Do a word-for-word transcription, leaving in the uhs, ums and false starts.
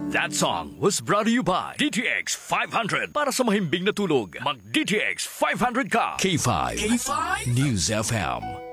That song was brought to you by D T X five hundred. Para sa mahimbing na tulog, mag-D T X five hundred ka. K five. K five. News F M.